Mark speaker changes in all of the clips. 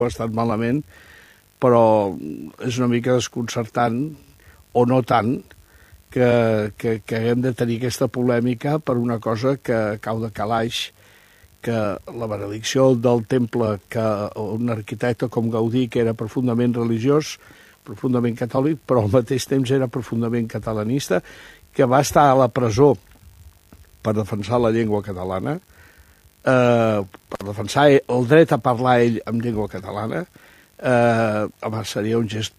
Speaker 1: bastant malament, però és una mica desconcertant, o no tant, que haguem de tenir aquesta polèmica per una cosa que cau de calaix, que la benedicció del temple, que un arquitecte com Gaudí, que era profundament religiós, profundament catòlic, però al mateix temps era profundament catalanista, que va estar a la presó per defensar la llengua catalana, per defensar el dret a parlar ell en llengua catalana, seria un gest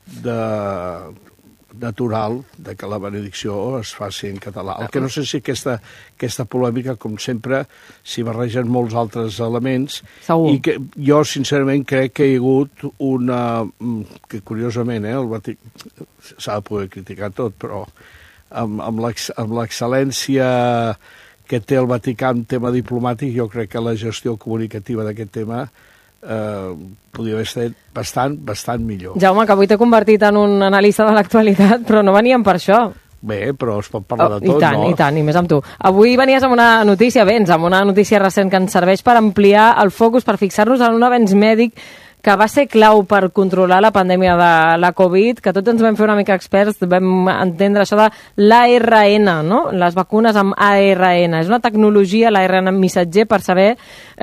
Speaker 1: natural de que la benedicció es faci en català. El que no sé si aquesta polèmica, com sempre, s'hi barregen molts altres elements.
Speaker 2: Segur.
Speaker 1: I que jo, sincerament, crec que hi ha hagut una... que, curiosament, el Vaticà... s'ha de poder criticar tot, però amb l'excel·lència que té el Vaticà en tema diplomàtic, jo crec que la gestió comunicativa d'aquest tema podria haver estat bastant millor.
Speaker 2: Jaume, que avui t'he convertit en un analista de l'actualitat, però no veníem per això.
Speaker 1: Bé, però es pot parlar de tot, no?
Speaker 2: I tant, i més amb tu. Avui venies amb una notícia, amb una notícia recent que ens serveix per ampliar el focus, per fixar-nos en un avenç mèdic que va ser clau per controlar la pandèmia de la Covid, que tots ens vam fer una mica experts, vam entendre això de l'ARN, no? Les vacunes amb ARN. És una tecnologia, l'ARN missatger, per saber,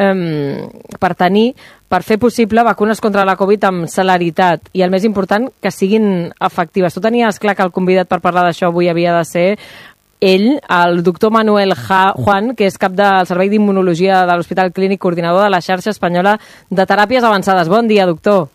Speaker 2: per fer possible vacunes contra la Covid amb celeritat. I el més important, que siguin efectives. Tu tenies clar que el convidat per parlar d'això avui havia de ser ell, el doctor Manuel Juan, que és cap del Servei d'Immunologia de l'Hospital Clínic, coordinador de la xarxa espanyola de teràpies avançades. Bon dia, doctor.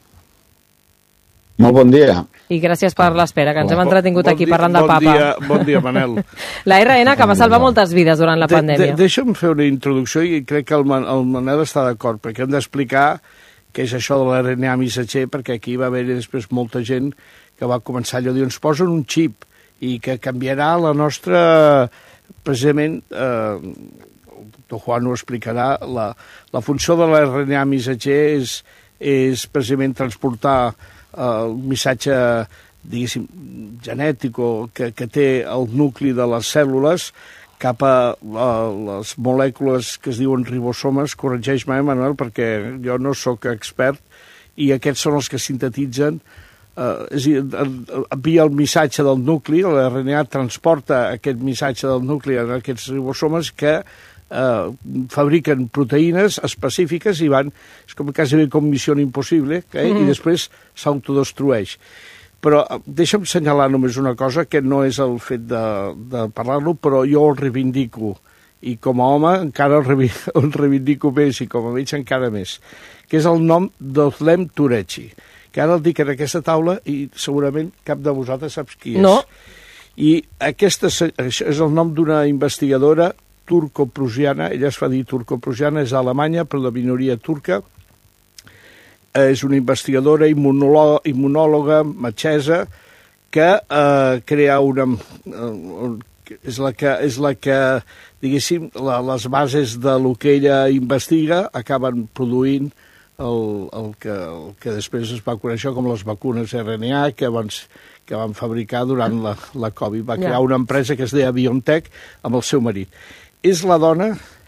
Speaker 3: Molt bon dia.
Speaker 2: I gràcies per l'espera, que ens hem entretingut aquí parlant del papa.
Speaker 1: Bon dia, Manel.
Speaker 2: La RN, que va salvar moltes vides durant la pandèmia.
Speaker 1: Deixa'm fer una introducció i crec que el Manel està d'acord, perquè hem d'explicar què és això de l'RNA missatger, perquè aquí va haver després molta gent que va començar allò a dir, ens posen un xip i que canviarà la nostra, precisament, el doctor Juan ho explicarà, la funció de l'RNA missatger és precisament transportar el missatge, diguéssim, genètic que té el nucli de les cèl·lules cap a les molècules que es diuen ribosomes. Corregeix-me, Manuel, perquè jo no sóc expert, i aquests són els que sintetitzen, és a dir, envia el missatge del nucli, l'RNA transporta aquest missatge del nucli en aquests ribosomes que fabriquen proteïnes específiques i van, és quasi com Missió Impossible, i després s'autodestrueix. Però deixa'm assenyalar només una cosa, que no és el fet de parlar-lo, però jo el reivindico, i com a home encara el reivindico més, i com a metge encara més, que és el nom d'Özlem Türeci, que ara el dic en aquesta taula i segurament cap de vosaltres saps qui és.
Speaker 2: No.
Speaker 1: I aquesta és el nom d'una investigadora turco-prusiana, ella es fa dir turco-prusiana, és a Alemanya, però de minoria turca. És una investigadora immunòloga, metgessa, que crea una... és la que, diguéssim, les bases de lo que ella investiga acaben produint el que després es va conèixer com les vacunes RNA que van fabricar durant la Covid. Va crear una empresa que es deia BioNTech amb el seu marit. És la dona,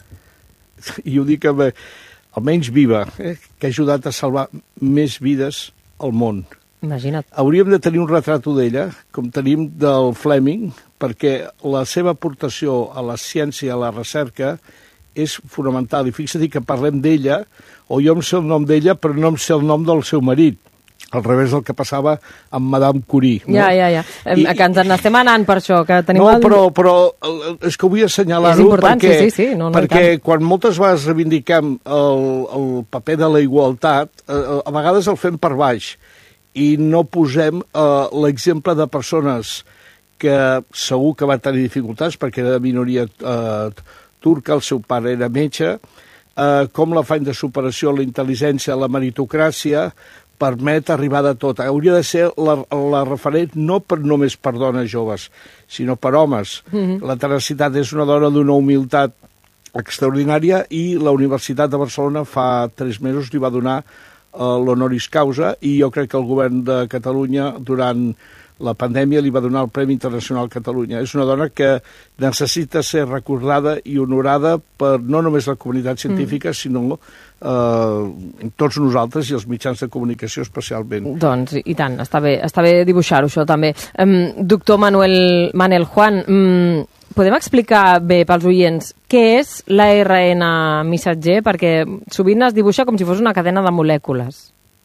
Speaker 1: i ho dic almenys viva, que ha ajudat a salvar més vides al món.
Speaker 2: Imagina't.
Speaker 1: Hauríem de tenir un retrato d'ella, com tenim del Fleming, perquè la seva aportació a la ciència i a la recerca és fonamental. I fixa't que parlem d'ella, o jo em sé el nom d'ella, però no em sé el nom del seu marit. Al revés del que passava amb Madame Curie. No?
Speaker 2: Ja. Que ens n'estem anant per això. Que tenim
Speaker 1: però és que vull assenyalar-ho perquè quan moltes vegades reivindiquem el paper de la igualtat, a vegades el fem per baix i no posem l'exemple de persones que segur que van tenir dificultats perquè era de minoria turca, el seu pare era metge, com l'afany de superació, la intel·ligència, la meritocràcia permet arribar de tot. Hauria de ser la referent no només per dones joves, sinó per homes. La tenacitat és una dona d'una humilitat extraordinària i la Universitat de Barcelona fa 3 mesos li va donar l'honoris causa i jo crec que el govern de Catalunya durant la pandèmia li va donar el Premi Internacional Catalunya. És una dona que necessita ser recordada i honorada per no només la comunitat científica, sinó tots nosaltres i els mitjans de comunicació especialment.
Speaker 2: Doncs, i tant, està bé dibuixar-ho, això també. Doctor Manel Juan, podem explicar bé pels oients què és l'ARN missatger? Perquè sovint es dibuixa com si fos una cadena de molècules.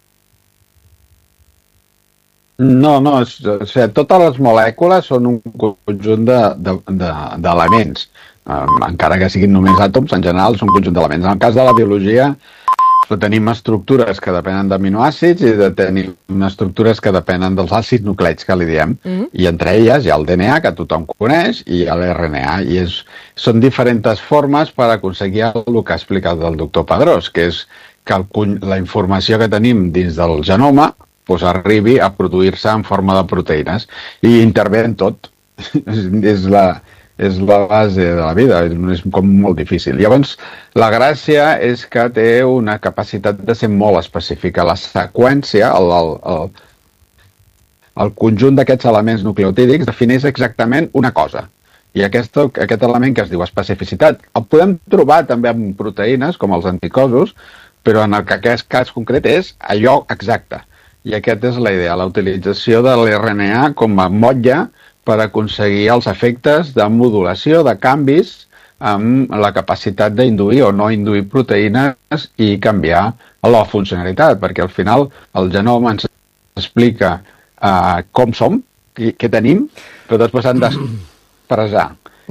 Speaker 3: No, totes les molècules són un conjunt d'elements. Encara que siguin només àtoms, en general són un conjunt d'elements. En el cas de la biologia, tenim estructures que depenen d'aminoàcids i tenim estructures que depenen dels àcids nucleics, que li diem. I entre elles hi ha el DNA, que tothom coneix, i hi ha l'RNA. I són diferents formes per aconseguir el que ha explicat el doctor Padrós, que és que la informació que tenim dins del genoma arribi a produir-se en forma de proteïnes. I intervé en tot. És la base de la vida, és com molt difícil. Llavors, la gràcia és que té una capacitat de ser molt específica. La seqüència, el conjunt d'aquests elements nucleotídics defineix exactament una cosa. I aquest element que es diu especificitat el podem trobar també en proteïnes, com els anticossos, però en aquest cas concret és allò exacte. I aquesta és la idea, la utilització de l'RNA com a motlle per aconseguir els efectes de modulació, de canvis amb la capacitat d'induir o no induir proteïnes i canviar la funcionalitat, perquè al final el genoma ens explica com som, què tenim, però després han d'expressar.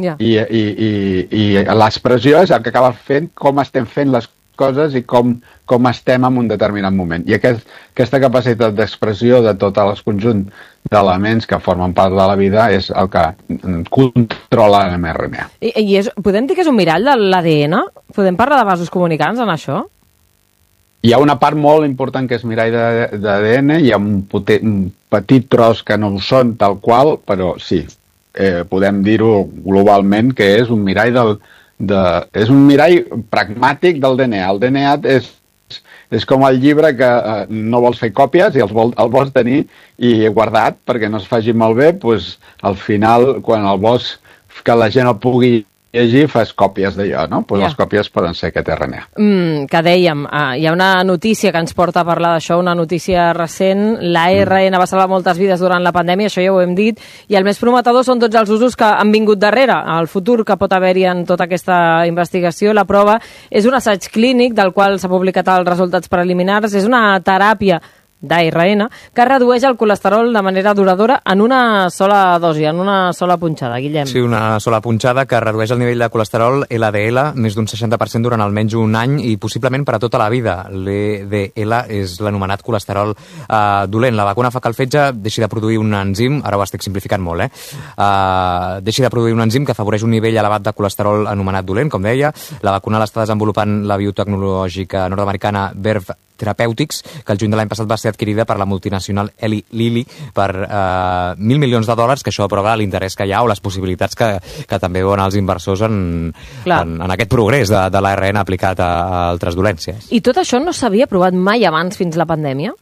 Speaker 3: I l'expressió és el que acaba fent com estem fent les coses i com estem en un determinat moment. I aquesta capacitat d'expressió de tot el conjunt d'elements que formen part de la vida és el que controla l'mRNA.
Speaker 2: Podem dir que és un mirall de l'ADN? Podem parlar de vasos comunicants en això?
Speaker 3: Hi ha una part molt important que és mirall d'ADN, hi ha un petit tros que no ho són tal qual, però sí, podem dir-ho globalment que és un mirall és un mirall pragmàtic del DNA. El DNA és com el llibre que no vols fer còpies i el vols tenir i guardat perquè no es faci malbé, doncs al final, quan el vols que la gent el pugui llegir, fas còpies d'allò, no? Doncs les còpies poden ser aquest RNA.
Speaker 2: Que dèiem, hi ha una notícia que ens porta a parlar d'això, una notícia recent. L'ARN va salvar moltes vides durant la pandèmia, això ja ho hem dit, i el més prometedor són tots els usos que han vingut darrere, el futur que pot haver-hi en tota aquesta investigació. La prova és un assaig clínic del qual s'ha publicat els resultats preliminars, és una teràpia d'ARN que redueix el colesterol de manera duradora en una sola dosi, en una sola punxada, Guillem.
Speaker 4: Sí, una sola punxada que redueix el nivell de colesterol LDL més d'un 60% durant almenys un any i possiblement per a tota la vida. LDL és l'anomenat colesterol dolent. La vacuna fa que el fetge deixi de produir un enzim, ara ho estic simplificant molt, deixi de produir un enzim que afavoreix un nivell elevat de colesterol anomenat dolent, com deia. La vacuna l'està desenvolupant la biotecnològica nord-americana Verve Therapeutics, que el juny de l'any passat va ser adquirida per la multinacional Eli Lilly per $1.000 milions, que això prova l'interès que hi ha o les possibilitats que també veuen els inversors en aquest progrés de l'ARN aplicat a altres dolències.
Speaker 2: I tot això no s'havia provat mai abans fins la pandèmia?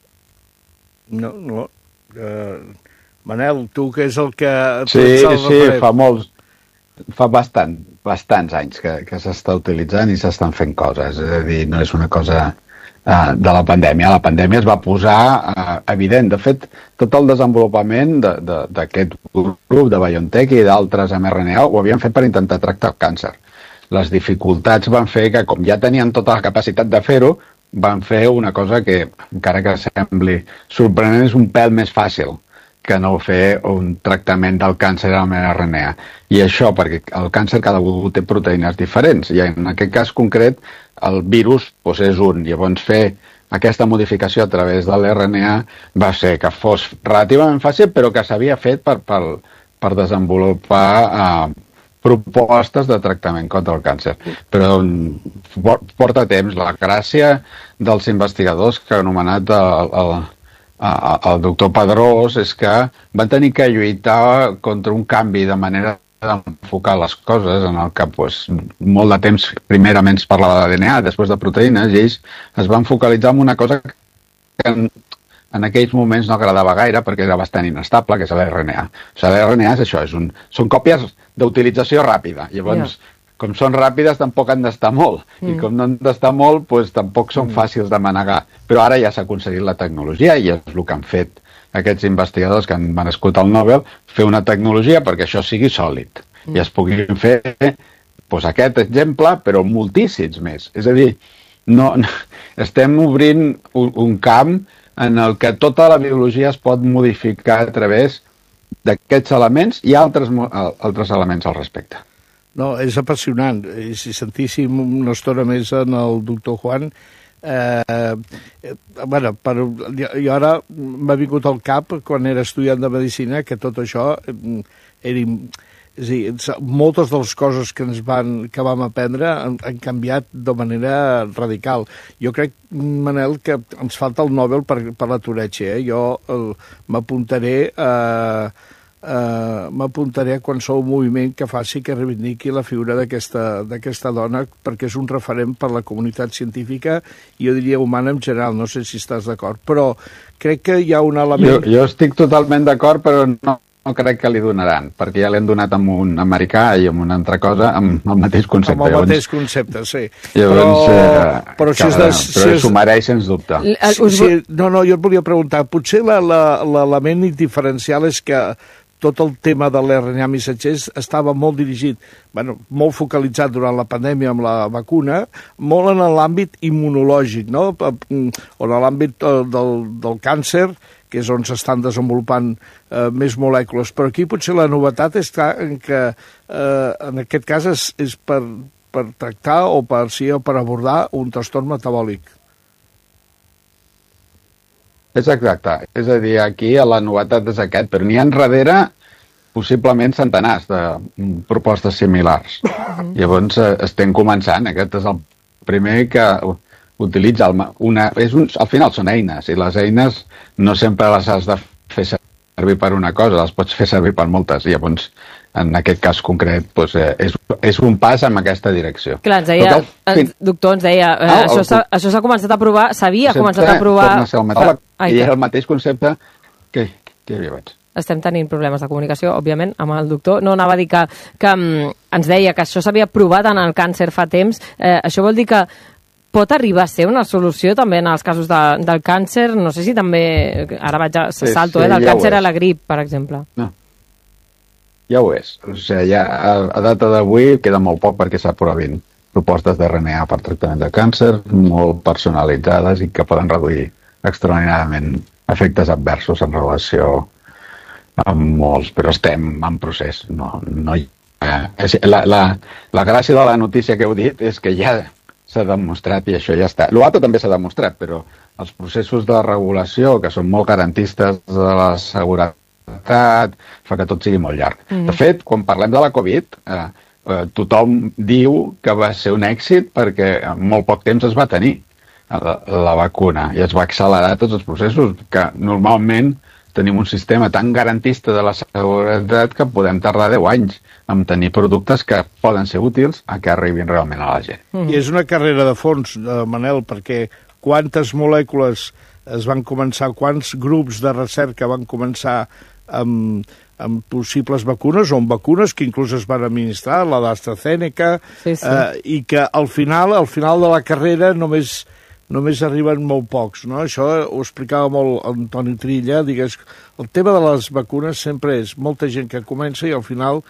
Speaker 1: No. Manel, tu que és el que...
Speaker 3: Sí, fa bastants anys que s'està utilitzant i s'estan fent coses. És a dir, no és una cosa de la pandèmia. La pandèmia es va posar evident. De fet, tot el desenvolupament d'aquest grup de BioNTech i d'altres mRNA ho havien fet per intentar tractar el càncer. Les dificultats van fer que, com ja tenien tota la capacitat de fer-ho, van fer una cosa que, encara que sembli sorprenent, és un pèl més fàcil que no fer un tractament del càncer amb mRNA. I això perquè el càncer cada un té proteïnes diferents i en aquest cas concret el virus és un. Llavors fer aquesta modificació a través de l'RNA va ser que fos relativament fàcil però que s'havia fet per desenvolupar propostes de tractament contra el càncer. Però porta temps. La gràcia dels investigadors que ha anomenat el doctor Padrós és que van tenir que lluitar contra un canvi de manera d'enfocar les coses en el que molt de temps primerament es parlava de DNA, després de proteïnes, i ells es van focalitzar en una cosa que en aquells moments no agradava gaire perquè era bastant inestable, que és l'RNA. O sigui, l'RNA és això, són còpies d'utilització ràpida. Llavors, com són ràpides, tampoc han d'estar molt. I com no han d'estar molt, doncs tampoc són fàcils de manegar. Però ara ja s'ha aconseguit la tecnologia i és el que han fet aquests investigadors que han merescut el Nobel, fer una tecnologia perquè això sigui sòlid. I es puguin fer aquest exemple, però moltíssims més. És a dir, estem obrint un camp en el que tota la biologia es pot modificar a través d'aquests elements i altres elements al respecte.
Speaker 1: No, és apassionant. Si sentíssim una estona més en el doctor Juan, i ara m'ha vingut al cap, quan era estudiant de medicina, que tot això moltes de les coses que vam aprendre han canviat de manera radical. Jo crec, Manel, que ens falta el Nobel per la Tourette. Jo m'apuntaré a qualsevol moviment que faci que reivindiqui la figura d'aquesta dona, perquè és un referent per la comunitat científica i jo diria humana en general. No sé si estàs d'acord, però crec que hi ha un element...
Speaker 3: Jo estic totalment d'acord, però no crec que li donaran, perquè ja l'hem donat amb un americà i amb una altra cosa, amb el mateix concepte.
Speaker 1: Amb el mateix concepte, sí.
Speaker 3: Llavors, però s'ho mereix, sens dubte.
Speaker 1: No, jo et volia preguntar, potser l'element diferencial és que tot el tema de l'RNA missatgers estava molt dirigit, molt focalitzat durant la pandèmia amb la vacuna, molt en l'àmbit immunològic, no? O en l'àmbit del càncer, que és on s'estan desenvolupant més molècules. Però aquí potser la novetat està en que en aquest cas és per tractar o per abordar un trastorn metabòlic.
Speaker 3: És exacte. És a dir, aquí la novetat és aquest, però n'hi ha darrere possiblement centenars de propostes similars. Llavors estem començant. Aquest és el primer que utilitza al final són eines, i les eines no sempre les has de fer servir per una cosa, les pots fer servir per moltes, i llavors en aquest cas concret és un pas en aquesta direcció.
Speaker 2: Clar, doctor ens deia, això s'ha començat a provar, s'havia començat a provar...
Speaker 3: I és el mateix concepte que hi havia abans.
Speaker 2: Estem tenint problemes de comunicació, òbviament, amb el doctor. No, anava a dir que ens deia que això s'havia provat en el càncer fa temps. Això vol dir que pot arribar a ser una solució també en els casos del càncer? No sé si també, ara vaig a salto, del càncer a la grip, per exemple.
Speaker 3: No. Ja ho és. O sigui, ja a data d'avui queda molt poc perquè s'aprovin propostes d'RNA per tractament de càncer, molt personalitzades i que poden reduir extraordinàriament efectes adversos en relació amb molts, però estem en procés. La gràcia de la notícia que heu dit és que ja s'ha demostrat i això ja està. L'altre també s'ha demostrat, però els processos de regulació, que són molt garantistes de la seguretat, fa que tot sigui molt llarg. De fet, quan parlem de la Covid, tothom diu que va ser un èxit perquè en molt poc temps es va tenir la vacuna i es va accelerar tots els processos, que normalment tenim un sistema tan garantista de la seguretat que podem tardar 10 anys en tenir productes que poden ser útils a que arribin realment a la gent.
Speaker 1: I és una carrera de fons, Manel, perquè quantes molècules es van començar, quants grups de recerca van començar amb possibles vacunes o amb vacunes que inclús es van administrar, la d'AstraZeneca, i que al final de la carrera només arriben molt pocs, no? Això ho explicava molt Antoni Trilla, digues, el tema de les vacunes sempre és molta gent que comença i al final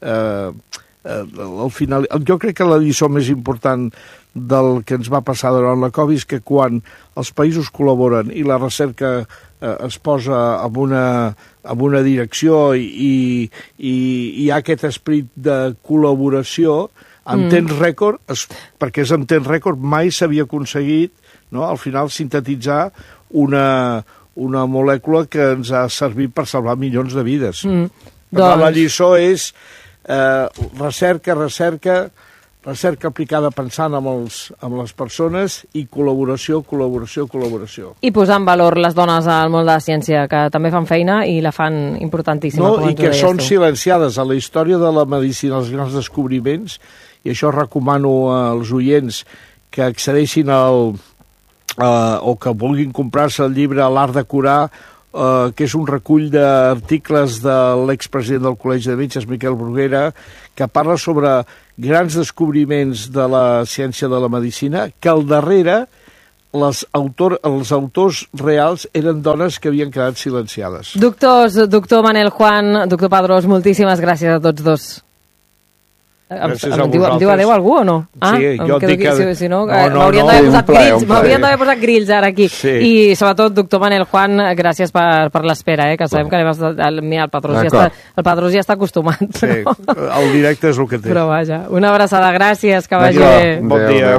Speaker 1: jo crec que la lliçó més important del que ens va passar durant la Covid és que quan els països col·laboren i la recerca es posa en una direcció i hi ha aquest esperit de col·laboració, en temps rècord, perquè és en temps rècord, mai s'havia aconseguit, no, al final sintetitzar una molècula que ens ha servit per salvar milions de vides. La lliçó és recerca aplicada pensant amb les persones i col·laboració.
Speaker 2: I posar en valor les dones al món de la ciència, que també fan feina i la fan importantíssima.
Speaker 1: No, i que són silenciades a la història de la medicina, els grans descobriments, i això recomano als oients que accedeixin o que vulguin comprar-se el llibre L'art de curar, que és un recull d'articles de l'expresident del Col·legi de Metges, Miquel Bruguera, que parla sobre grans descobriments de la ciència de la medicina, que al darrere els autors reals eren dones que havien quedat silenciades.
Speaker 2: Doctor Manel Juan, doctor Padrós, moltíssimes gràcies a tots dos.
Speaker 1: Gràcies a
Speaker 2: vosaltres. Em diu adéu algú o no?
Speaker 1: Sí, jo et dic que...
Speaker 2: Si no, m'haurien d'haver posat grills ara aquí. Sí. I sobretot, doctor Manel Juan, gràcies per l'espera, que sabem que el Padrós ja està acostumat.
Speaker 1: Sí, el directe és el que té.
Speaker 2: Però vaja, una abraçada, gràcies, que vagi bé.
Speaker 1: Bon dia.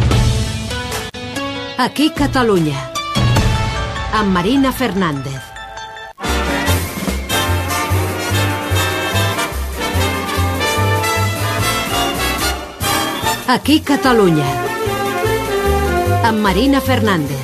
Speaker 5: Aquí Catalunya, amb Marina Fernández. Aquí Catalunya, amb Marina Fernández.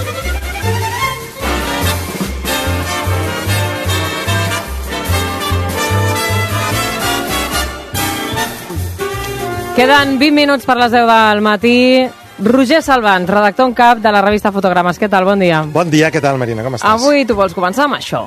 Speaker 2: Queden 20 minuts per les 10 del matí. Roger Salvans, redactor en cap de la revista Fotogrames. Què tal? Bon dia.
Speaker 6: Bon dia, què tal, Marina? Com estàs?
Speaker 2: Avui tu vols començar amb això.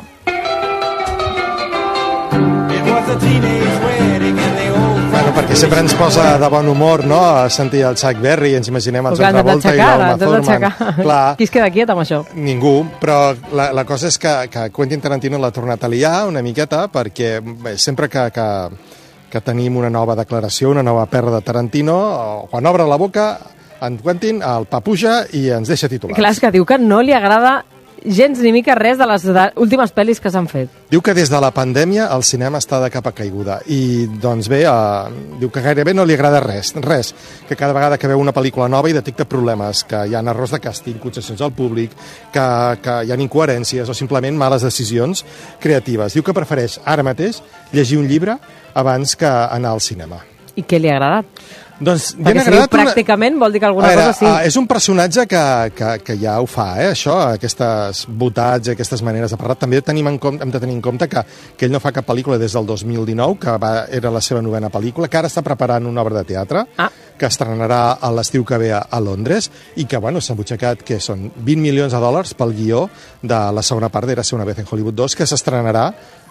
Speaker 6: Bueno, perquè sempre ens posa de bon humor, no?, a sentir el Chuck Berry i ens imaginem el John Travolta i l'Alma Thurman. Clar,
Speaker 2: qui es queda quiet amb això?
Speaker 6: Ningú, però la cosa és que Quentin Tarantino l'ha tornat a liar una miqueta, perquè bé, sempre que tenim una nova declaració, una nova perla de Tarantino, quan obre la boca, en Quentin el pa puja i ens deixa titulars.
Speaker 2: Clar, és que diu que no li agrada gens ni mica res de les últimes pel·lis que s'han fet.
Speaker 6: Diu que des de la pandèmia el cinema està de capa caiguda i, doncs bé, diu que gairebé no li agrada res, que cada vegada que veu una pel·lícula nova hi detecta problemes, que hi ha errors de càsting, concessions al públic, que hi ha incoherències o simplement males decisions creatives. Diu que prefereix ara mateix llegir un llibre abans que anar al cinema.
Speaker 2: I què li ha agradat?
Speaker 6: Doncs
Speaker 2: perquè si diu pràcticament vol dir que alguna cosa sí.
Speaker 6: És un personatge que ja ho fa, això, aquestes botats, aquestes maneres de parlar. També hem de tenir en compte que ell no fa cap pel·lícula des del 2019, que era la seva 9ª pel·lícula, que ara està preparant una obra de teatre, que estrenarà a l'estiu que ve a Londres, i que, bueno, s'ha butxacat, que són $20 milions pel guió de la segona part d'Érase una vez en Hollywood 2, que s'estrenarà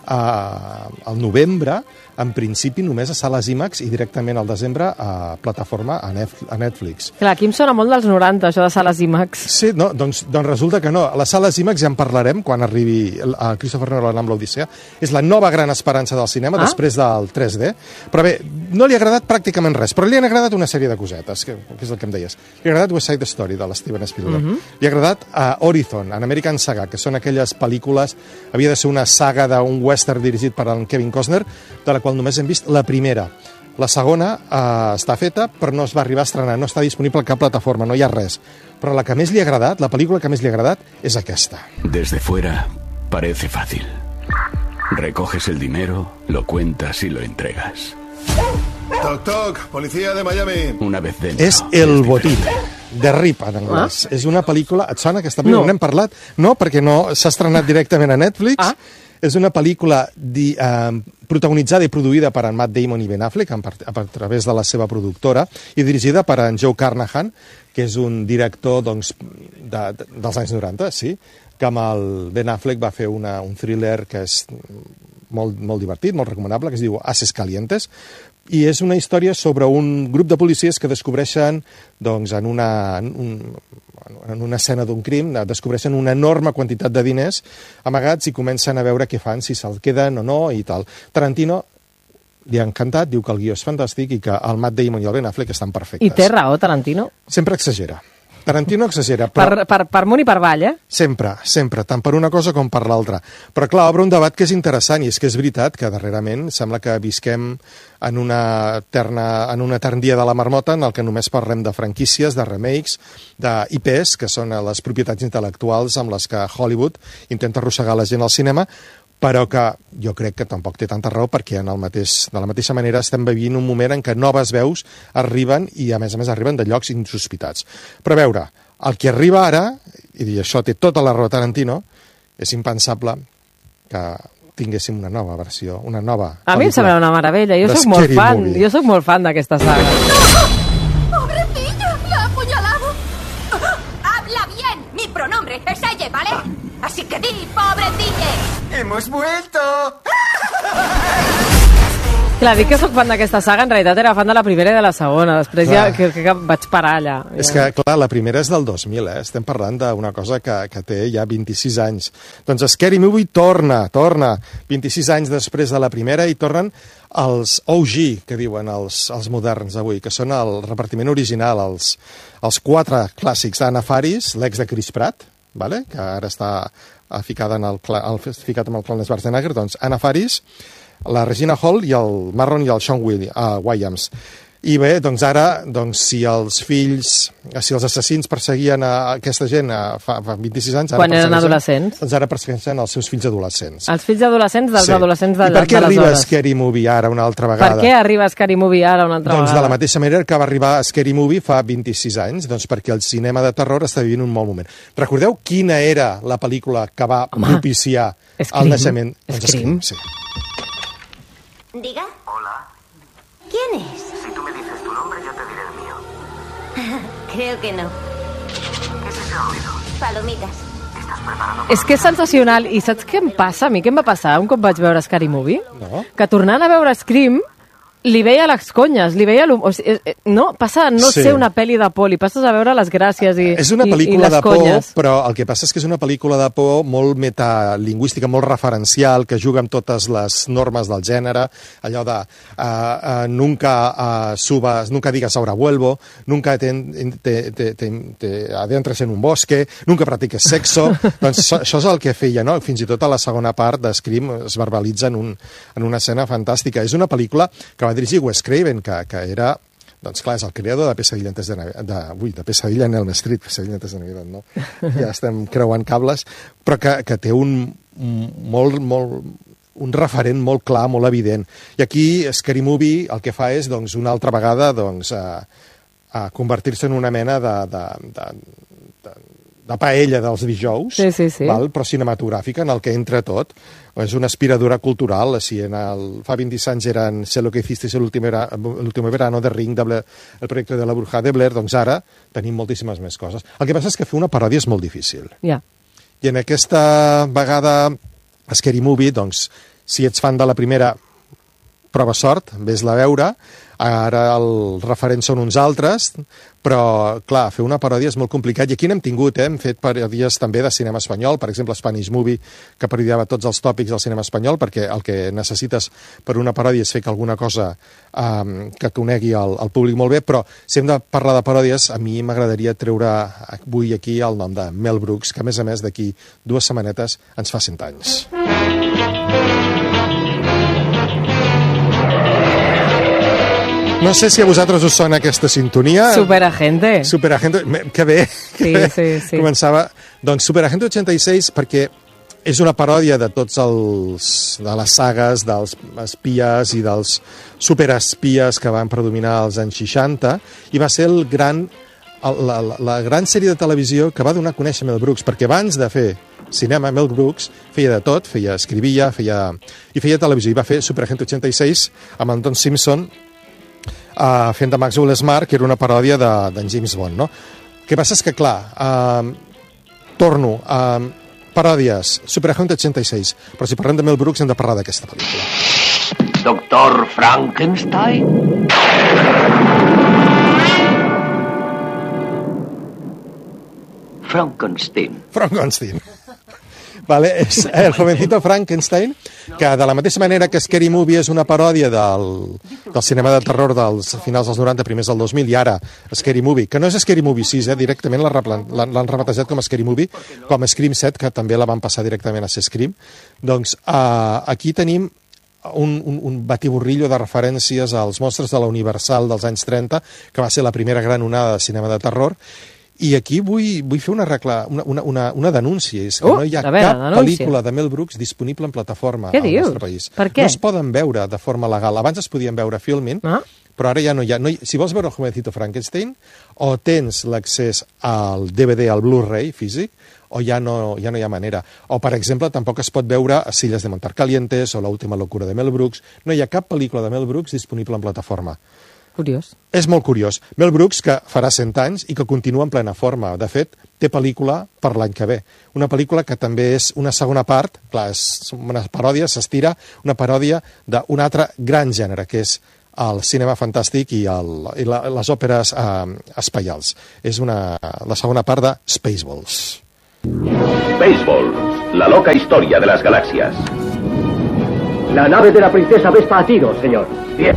Speaker 6: al novembre, en principi només a sales IMAX i directament al desembre a plataforma a Netflix.
Speaker 2: Clar, aquí em sona molt dels 90, això de sales IMAX.
Speaker 6: Sí, no, doncs resulta que no. Les sales IMAX ja en parlarem quan arribi a Christopher Nolan amb l'Odissea. És la nova gran esperança del cinema després del 3D. Però bé, no li ha agradat pràcticament res, però li han agradat una sèrie de cosetes, que és el que em deies. Li ha agradat West Side Story, de l'Steven Spielberg. Li ha agradat Horizon, en American Saga, que són aquelles pel·lícules, havia de ser una saga d'un western dirigit per en Kevin Costner, de la qual només hem vist la primera. La segona està feta, però no es va arribar a estrenar, no està disponible a cap plataforma, no hi ha res. Però la que més li ha agradat, la pel·lícula que més li ha agradat, és aquesta.
Speaker 7: Desde fuera parece fácil. Recoges el dinero, lo cuentas y lo entregas.
Speaker 8: Toc, toc, policía de Miami.
Speaker 7: Una vez dentro.
Speaker 6: És El botín, de Rip, en anglès. És una pel·lícula... Et sona aquesta pel·lícula? No. N'hem parlat? No, perquè no s'ha estrenat directament a Netflix. És una pel·lícula protagonitzada i produïda per en Matt Damon i Ben Affleck a través de la seva productora i dirigida per en Joe Carnahan, que és un director dels anys 90, sí, que amb el Ben Affleck va fer un thriller que és molt divertit, molt recomanable, que es diu Haces Calientes, i és una història sobre un grup de policies que descobreixen, doncs, en una escena d'un crim, descobreixen una enorme quantitat de diners amagats i comencen a veure què fan, si se'l queden o no i tal. Tarantino li ha encantat, diu que el guió és fantàstic i que el Matt Damon i el Ben Affleck estan perfectes.
Speaker 2: I té raó, Tarantino?
Speaker 6: Sempre exagera. Tarantino exagera. Però...
Speaker 2: Per amunt i per avall,
Speaker 6: Sempre, tant per una cosa com per l'altra. Però clar, obre un debat que és interessant, i és que és veritat que darrerament sembla que visquem en un etern dia de la marmota en el que només parlem de franquícies, de remakes, d'IPs, que són les propietats intel·lectuals amb les que Hollywood intenta arrossegar la gent al cinema, però que jo crec que tampoc té tanta raó perquè de la mateixa manera estem vivint un moment en què noves veus arriben i a més arriben de llocs insospitats. Però a veure, el que arriba ara, i això té tota la raó Tarantino, és impensable que tinguéssim una nova versió, una nova pel·lícula.
Speaker 2: A mi em sembla una meravella, jo soc molt fan d'aquesta saga.
Speaker 9: ¡Pobrecilla! ¡La ha apuñalado! ¡Habla bien! Así que di, pobre DJ.
Speaker 10: ¡Hemos vuelto!
Speaker 2: Clar, dic que sóc fan d'aquesta saga, en realitat era fan de la primera i de la segona, després ja que vaig parar allà.
Speaker 6: És que, clar, la primera és del 2000, Estem parlant d'una cosa que té ja 26 anys. Doncs Scary Movie torna, 26 anys després de la primera, i tornen els OG, que diuen els moderns avui, que són el repartiment original, els 4 clàssics d'Anna Faris, l'ex de Chris Pratt, vale? Que ara està ficat amb el clan Schwarzenegger, doncs Anna Faris, la Regina Hall i el Marron i el Sean Williams. I bé, doncs ara, si els assassins perseguien aquesta gent fa 26 anys...
Speaker 2: Quan eren adolescents.
Speaker 6: Doncs ara persegueixen els seus fills adolescents.
Speaker 2: Els fills adolescents dels adolescents de
Speaker 6: I per què arriba Scary Movie ara una altra vegada?
Speaker 2: Per què arriba Scary Movie ara una altra vegada?
Speaker 6: Doncs de la mateixa manera que va arribar Scary Movie fa 26 anys, doncs perquè el cinema de terror està vivint un molt moment. Recordeu quina era la pel·lícula que va propiciar el naixement?
Speaker 2: Scream.
Speaker 6: Sí.
Speaker 9: Diga.
Speaker 10: Hola.
Speaker 9: ¿Quién es?
Speaker 10: Si tú me dices tu nombre, yo te diré el mío.
Speaker 9: Creo que no.
Speaker 10: ¿Qué es ese ruido?
Speaker 9: Palomitas.
Speaker 10: ¿Estás preparado?
Speaker 2: És que és sensacional. I saps què em passa? A mi què em va passar un cop vaig veure Scary Movie?
Speaker 6: No.
Speaker 2: Que tornant a veure Scream, li veia les conyes, li veia... O sigui, no, passa a no ser una pel·li de por, li passes a veure les gràcies i les conyes.
Speaker 6: És una pel·lícula de por, però el que passa és que és una pel·lícula de por molt metalingüística, molt referencial, que juga amb totes les normes del gènere, allò de nunca digas ahora vuelvo, nunca te adentres en un bosque, nunca practiques sexo. Doncs això és el que feia, no? Fins i tot a la segona part de Scream es verbalitza en una escena fantàstica. És una pel·lícula que va dirigir Wes Craven, que era, doncs clar, és el creador de Pesadilla de Pesadilla en Elm Street, Pesadilla antes de Navidad, no? Ja estem creuant cables, però que té un referent molt clar, molt evident. I aquí Scary Movie el que fa és, doncs, una altra vegada, doncs, a convertir-se en una mena de paella dels dijous, val? Però cinematogràfica, en el que entra tot. És una aspiradora cultural. Si fa 20 anys eren Sé lo que hiciste el último verano, de Ring, el projecte de la Bruja de Blair, doncs ara tenim moltíssimes més coses. El que passa és que fer una paròdia és molt difícil.
Speaker 2: Ja.
Speaker 6: I en aquesta vegada Scary Movie, doncs, si ets fan de la primera, prova sort, ves-la a veure. Ara els referents són uns altres, però, clar, fer una paròdia és molt complicat. I aquí n'hem tingut, hem fet paròdies també de cinema espanyol, per exemple, Spanish Movie, que parodiava tots els tòpics del cinema espanyol, perquè el que necessites per una paròdia és fer alguna cosa que conegui el públic molt bé, però si hem de parlar de paròdies, a mi m'agradaria treure avui aquí el nom de Mel Brooks, que a més d'aquí 2 setmanetes ens fa 100 anys. No sé si a vosaltres us sona aquesta sintonia.
Speaker 2: Superagente.
Speaker 6: Superagente, que bé.
Speaker 2: Sí.
Speaker 6: Començava. Doncs Superagente 86, perquè és una paròdia de tots de les sagues dels espies i dels superespies que van predominar als anys 60, i va ser la gran sèrie de televisió que va donar a conèixer Mel Brooks, perquè abans de fer cinema, Mel Brooks feia de tot, escrivia, feia televisió, i va fer Superagente 86 amb en Don Simpson, fent de Maxwell Smart, que era una paròdia d'en James Bond, no? El que passa és que, clar, torno a paròdies, Superagente 86, però si parlem de Mel Brooks hem de parlar d'aquesta pel·lícula.
Speaker 11: Doctor Frankenstein?
Speaker 6: Frankenstein. Vale, és el jovencito Frankenstein, que de la mateixa manera que Scary Movie és una paròdia del cinema de terror dels finals dels 90, primers del 2000, i ara Scary Movie, que no és Scary Movie 6, directament l'han rebatejat com a Scary Movie, com a Scream 7, que també la van passar directament a ser Scream. Doncs aquí tenim un batiburrillo de referències als monstres de la Universal dels anys 30, que va ser la primera gran onada de cinema de terror. I aquí vull fer una denúncia, és que no hi ha cap pel·lícula de Mel Brooks disponible en plataforma al nostre país.
Speaker 2: Per què?
Speaker 6: No es poden veure de forma legal. Abans es podien veure Filmin, però ara ja no hi ha. Si vols veure el Jovencito Frankenstein, o tens l'accés al DVD, al Blu-ray físic, o ja no hi ha manera. O, per exemple, tampoc es pot veure a Sillas de Montar Calientes o La última locura de Mel Brooks. No hi ha cap pel·lícula de Mel Brooks disponible en plataforma.
Speaker 2: Curiós.
Speaker 6: És molt curiós. Mel Brooks, que farà 100 anys i que continua en plena forma. De fet, té pel·lícula per l'any que ve. Una pel·lícula que també és una segona part, clar, és una paròdia, s'estira, una paròdia d'un altre gran gènere, que és el cinema fantàstic i les òperes espacials. És la segona part de Spaceballs.
Speaker 11: Spaceballs, la loca historia de las galaxias.
Speaker 10: La nave de la princesa Vespa a tiro, señor. Bien.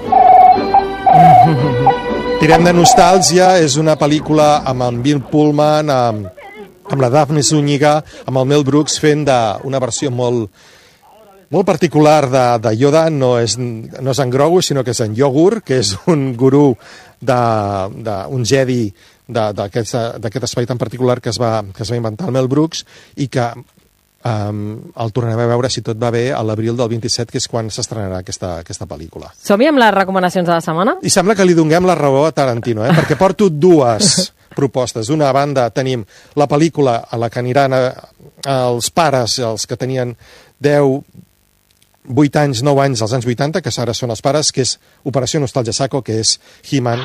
Speaker 6: Tirem de nostàlgia, és una pel·lícula amb en Bill Pullman, amb la Daphne Zúñiga, amb el Mel Brooks fent una versió molt particular de Yoda. No és en Grogu, sinó que és en Yogur, que és un gurú d'un Jedi d'aquest espai tan particular que es va inventar el Mel Brooks i que el tornarem a veure, si tot va bé, a l'abril del 27, que és quan s'estrenarà aquesta pel·lícula.
Speaker 2: Som-hi amb les recomanacions de la setmana?
Speaker 6: I sembla que li donem la raó a Tarantino, perquè porto dues propostes. D'una banda tenim la pel·lícula a la que aniran els pares, els que tenien 10, 8 anys, 9 anys, als anys 80, que ara són els pares, que és Operació Nostalgia Saco, que és He-Man.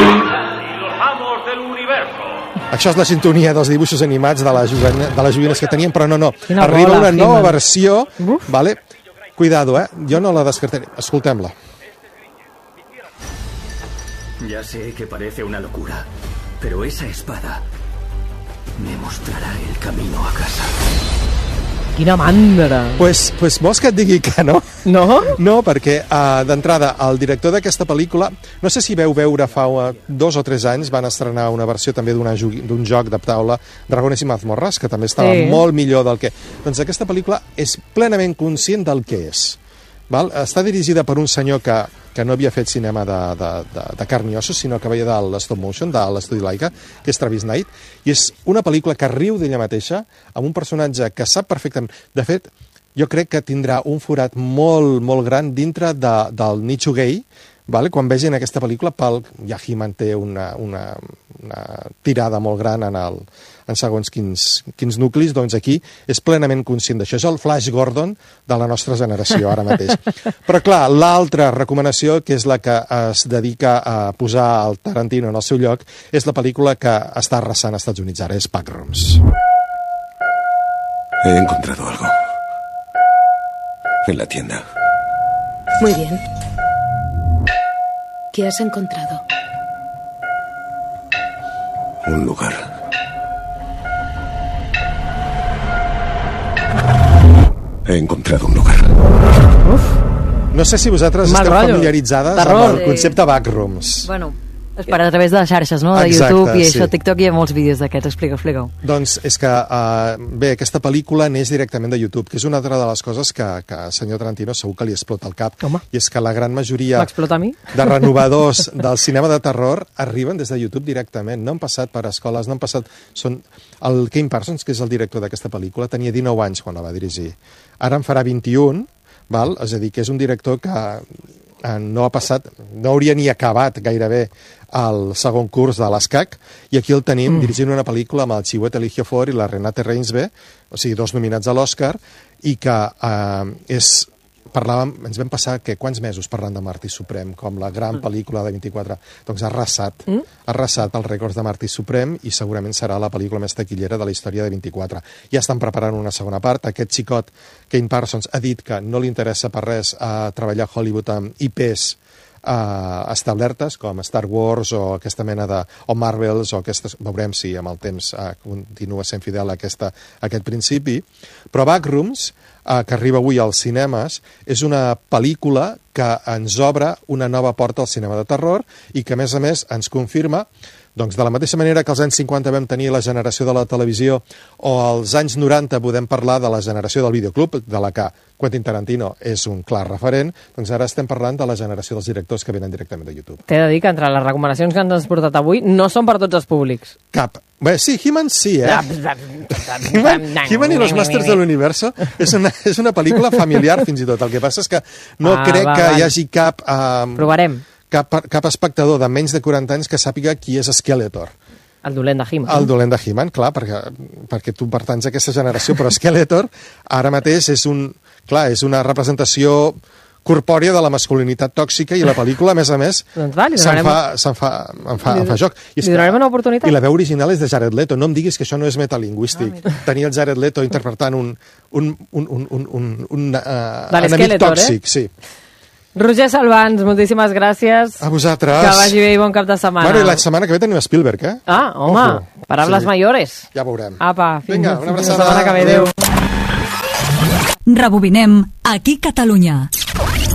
Speaker 6: Això és la sintonia dels dibuixos animats de les joguines que teníem, però no. Arriba una nova versió, vale? Cuidado, jo no la descartaré. Escoltem-la.
Speaker 12: Ya sé que parece una locura, pero esa espada me mostrará el camino a casa.
Speaker 2: Quina mandra!
Speaker 6: Pues vols que et digui que no?
Speaker 2: No? No,
Speaker 6: perquè d'entrada el director d'aquesta pel·lícula, no sé si veu veure fa 2 o 3 anys, van estrenar una versió també d'un joc de taula, Dragones i Mazmorras, que també estava molt millor del que... Doncs aquesta pel·lícula és plenament conscient del que és. Val? Està dirigida per un senyor que no havia fet cinema de carn i ossos, sinó que veia de l'stop motion, de l'estudi Laika, que és Travis Knight, i és una pel·lícula que riu d'ella mateixa, amb un personatge que sap perfectament... De fet, jo crec que tindrà un forat molt, molt gran dintre del nicho gay, vale? Quan vegin aquesta pel·lícula, ja He-Man té una tirada molt gran en segons quins nuclis, doncs aquí és plenament conscient d'això. És el Flash Gordon de la nostra generació ara mateix. Però clar, l'altra recomanació, que és la que es dedica a posar el Tarantino en el seu lloc, és la pel·lícula que està arrasant als Estats Units ara, és Backrooms.
Speaker 13: He encontrado algo. En la tienda.
Speaker 14: Muy bien. ¿Qué has encontrado?
Speaker 13: Un lugar. He encontrado un lugar.
Speaker 6: No sé si vosaltres esteu familiaritzades amb el concepte Backrooms.
Speaker 15: Bueno, és per a través de les xarxes, no? De YouTube i això, TikTok, hi ha molts vídeos d'aquests. Explica-ho.
Speaker 6: Doncs és que, bé, aquesta pel·lícula neix directament de YouTube, que és una altra de les coses que al senyor Tarantino segur que li explota el cap.
Speaker 2: Home.
Speaker 6: I és que la gran majoria
Speaker 2: m'explota a mi?
Speaker 6: De renovadors del cinema de terror arriben des de YouTube directament. No han passat per escoles, no han passat... El Ken Parsons, que és el director d'aquesta pel·lícula, tenia 19 anys quan la va dirigir. Ara en farà 21, val? És a dir, que és un director que no ha passat, no hauria ni acabat gairebé el segon curs de l'ESCAC, i aquí el tenim dirigint una pel·lícula amb el Chiwetel Ejiofor i la Renate Reinsve, o sigui, 2 nominats a l'Oscar, i que ens vam passar quants mesos parlant de Martí Suprem, com la gran pel·lícula de 24, doncs ha arrasat els rècords de Martí Suprem i segurament serà la pel·lícula més taquillera de la història de 24. Ja estan preparant una segona part. Aquest xicot, Ken Parsons, ha dit que no li interessa per res treballar a Hollywood amb IPs establertes com Star Wars o aquesta mena o Marvels o aquestes, veurem si amb el temps continua sent fidel a aquest principi, però Backrooms, que arriba avui als cinemes, és una pel·lícula que ens obre una nova porta al cinema de terror i que a més ens confirma, doncs de la mateixa manera que als anys 50 vam tenir la generació de la televisió o als anys 90 podem parlar de la generació del videoclub, de la que Quentin Tarantino és un clar referent, doncs ara estem parlant de la generació dels directors que venen directament de YouTube.
Speaker 2: T'he de dir que entre les recomanacions que ens has portat avui no són per tots els públics.
Speaker 6: Cap. Bé, sí, He-Man sí, He-Man i los Masters de l'Universo és una pel·lícula familiar fins i tot. El que passa és que no crec que hi hagi cap...
Speaker 2: Provarem.
Speaker 6: Cap espectador de menys de 40 anys que sàpiga qui és Skeletor.
Speaker 2: El dolent de He-Man.
Speaker 6: El dolent de He-Man, clar, perquè tu pertanys a aquesta generació, però Skeletor ara mateix és una representació corpòrea de la masculinitat tòxica, i la pel·lícula, a més,
Speaker 2: doncs va,
Speaker 6: em fa joc.
Speaker 2: Li donarem una oportunitat.
Speaker 6: I la veu original és de Jared Leto. No em diguis que això no és metalingüístic. Tenir el Jared Leto interpretant un enemic tòxic, sí.
Speaker 2: Roger Salvans, moltíssimes gràcies.
Speaker 6: A vosaltres.
Speaker 2: Que vagi bé i bon cap de setmana.
Speaker 6: Bueno, i la setmana que ve tenim Spielberg, eh?
Speaker 2: Ah, home, paraules mayores.
Speaker 6: Ja veurem.
Speaker 2: Apa,
Speaker 6: vinga, una abraçada.
Speaker 2: La setmana que ve, adéu.
Speaker 16: Rebobinem, aquí Catalunya.